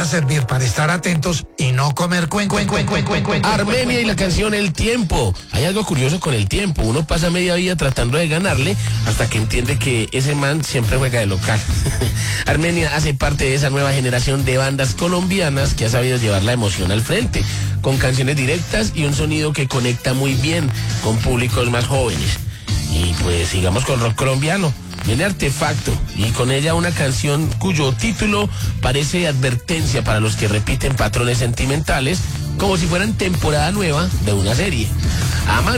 podría servir para estar atentos y no comer cuento. Armenia y la canción El Tiempo. Hay algo curioso con el tiempo. Uno pasa media vida tratando de ganarle hasta que entiende que ese man siempre juega de local. Armenia hace parte de esa nueva generación de bandas colombianas que ha sabido llevar la emoción al frente, con canciones directas y un sonido que conecta muy bien con públicos más jóvenes. Y pues sigamos con rock colombiano. Viene Artefacto y con ella una canción cuyo título parece advertencia para los que repiten patrones sentimentales, como si fueran temporada nueva de una serie.